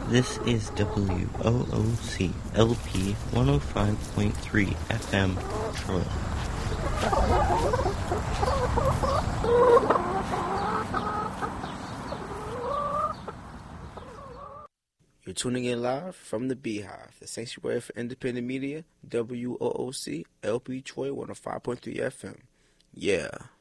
This is WOOC LP 105.3 FM, Troy. You're tuning in live from the Beehive, the sanctuary for independent media, WOOC LP Troy 105.3 FM. Yeah.